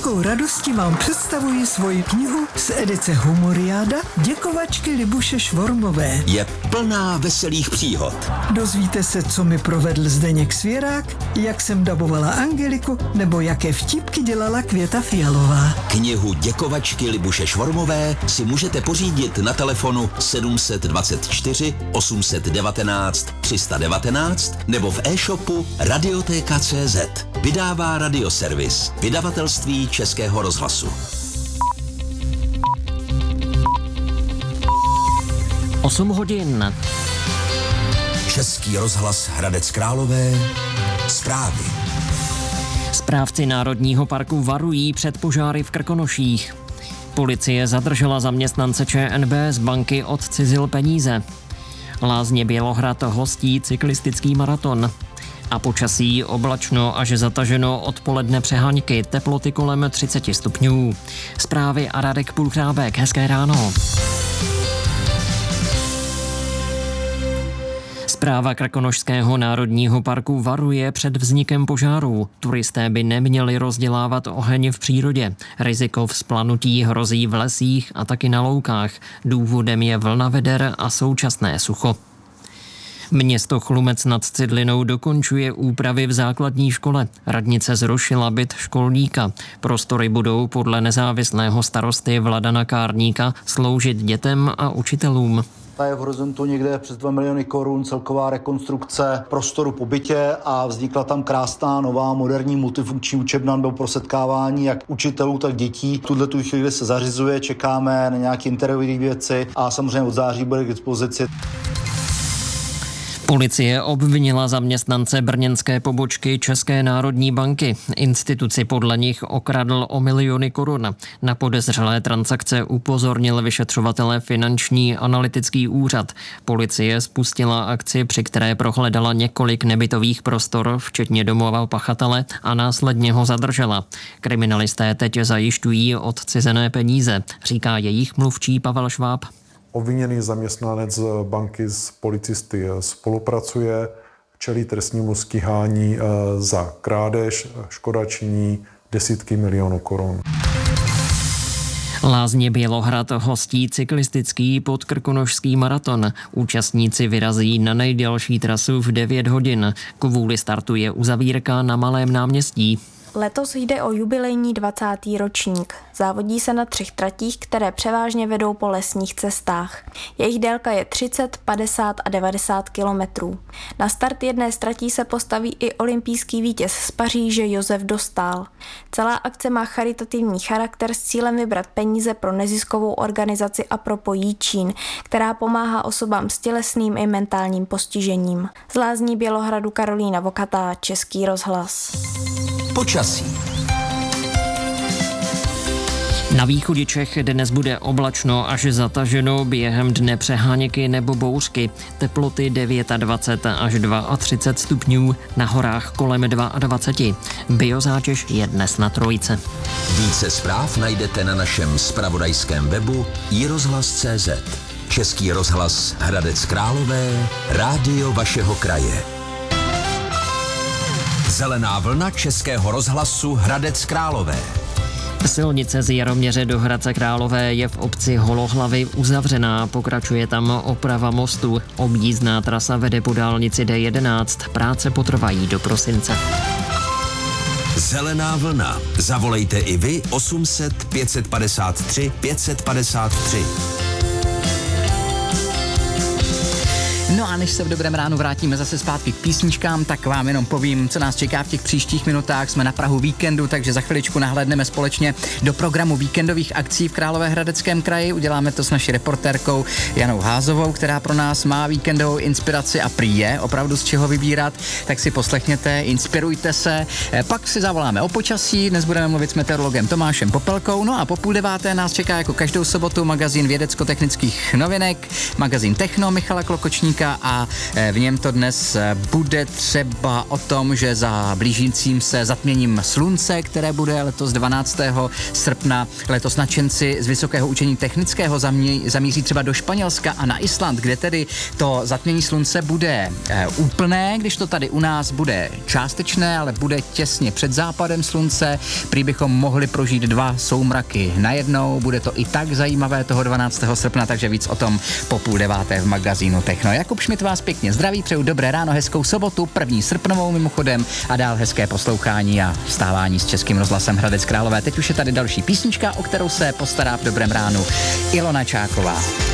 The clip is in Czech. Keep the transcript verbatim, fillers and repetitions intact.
velkou radostí vám představuji svoji knihu z edice Humoriáda Děkovačky Libuše Švormové. Je plná veselých příhod. Dozvíte se, co mi provedl Zdeněk Svěrák, jak jsem dabovala Angeliku, nebo jaké vtipky dělala Květa Fialová. Knihu Děkovačky Libuše Švormové si můžete pořídit na telefonu sedm dvacet čtyři osm devatenáct tři sta devatenáct nebo v e-shopu Radioteka tečka cé zet. Vydává Radioservis, vydavatelství Českého rozhlasu. osm hodin. Český rozhlas Hradec Králové. Zprávy. Správci Národního parku varují před požáry v Krkonoších. Policie zadržela zaměstnance ČNB z banky, odcizil peníze. Lázně Bělohrad hostí cyklistický maraton. A počasí oblačno až zataženo, odpoledne přeháňky, teploty kolem třicet stupňů. Zprávy a Radek Půlchrábek, hezké ráno. Správa Krkonošského národního parku varuje před vznikem požárů. Turisté by neměli rozdělávat oheň v přírodě. Riziko vzplanutí hrozí v lesích a taky na loukách. Důvodem je vlna veder a současné sucho. Město Chlumec nad Cidlinou dokončuje úpravy v základní škole. Radnice zrušila byt školníka. Prostory budou podle nezávislého starosty Vladana Kárníka sloužit dětem a učitelům. Ta je v horizontu někde přes dva miliony korun, celková rekonstrukce prostoru po bytě a vznikla tam krásná nová moderní multifunkční učebna nebo pro setkávání jak učitelů, tak dětí. V tuhle tu chvíli se zařizuje, čekáme na nějaké interiérové věci a samozřejmě od září bude k dispozici. Policie obvinila zaměstnance brněnské pobočky České národní banky. Instituci podle nich okradl o miliony korun. Na podezřelé transakce upozornil vyšetřovatele Finanční analytický úřad. Policie spustila akci, při které prohledala několik nebytových prostor, včetně domova pachatele, a následně ho zadržela. Kriminalisté teď zajišťují odcizené peníze, říká jejich mluvčí Pavel Šváb. Obviněný zaměstnanec banky s policisty spolupracuje, čelí trestnímu stíhání za krádež, škoda činí desítky milionů korun. Lázně Bělohrad hostí cyklistický podkrkonošský maraton. Účastníci vyrazí na nejdelší trasu v devět hodin. Kvůli startu je uzavírka na Malém náměstí. Letos jde o jubilejní dvacátý ročník. Závodí se na třech tratích, které převážně vedou po lesních cestách. Jejich délka je třicet, padesát a devadesát kilometrů. Na start jedné z tratí se postaví i olympijský vítěz z Paříže Josef Dostál. Celá akce má charitativní charakter s cílem vybrat peníze pro neziskovou organizaci Apropo Jíčín, která pomáhá osobám s tělesným i mentálním postižením. Z Lázní Bělohradu Karolína Vokatá, Český rozhlas. Počasí. Na východě Čech dnes bude oblačno až zataženo, během dne přeháněky nebo bouřky. Teploty dvacet devět až třicet dva stupňů, na horách kolem dvacet dva. Biozátěž je dnes na trojce. Více zpráv najdete na našem zpravodajském webu i rozhlas tečka cé zet. Český rozhlas Hradec Králové, rádio vašeho kraje. Zelená vlna Českého rozhlasu Hradec Králové. Silnice z Jaroměře do Hradce Králové je v obci Holohlavy uzavřená, pokračuje tam oprava mostu. Objízdná trasa vede po dálnici D jedenáct, práce potrvají do prosince. Zelená vlna. Zavolejte i vy osm set pět padesát tři pět padesát tři. No a než se v dobrém ránu vrátíme zase zpátky k písničkám, tak vám jenom povím, co nás čeká v těch příštích minutách. Jsme na prahu víkendu, takže za chviličku nahlédneme společně do programu víkendových akcí v Královéhradeckém kraji. Uděláme to s naší reportérkou Janou Házovou, která pro nás má víkendovou inspiraci a prý je opravdu z čeho vybírat. Tak si poslechněte, inspirujte se. Pak si zavoláme o počasí, dnes budeme mluvit s meteorologem Tomášem Popelkou. No a po půl deváté nás čeká jako každou sobotu magazín vědecko-technických novinek, magazín Techno Michala Klokočníka a v něm to dnes bude třeba o tom, že za blížícím se zatměním slunce, které bude letos dvanáctého srpna, letos nadšenci z Vysokého učení technického zamě, zamíří třeba do Španělska a na Island, kde tedy to zatmění slunce bude e, úplné, když to tady u nás bude částečné, ale bude těsně před západem slunce. Prý bychom mohli prožít dva soumraky najednou, bude to i tak zajímavé toho dvanáctého srpna, takže víc o tom po půl deváté v magazínu Techno. Jakub Šmit vás pěkně zdraví, přeju dobré ráno, hezkou sobotu, první srpnovou mimochodem a dál hezké poslouchání a vstávání s Českým rozhlasem Hradec Králové. Teď už je tady další písnička, o kterou se postará v dobrém ránu Ilona Čáková.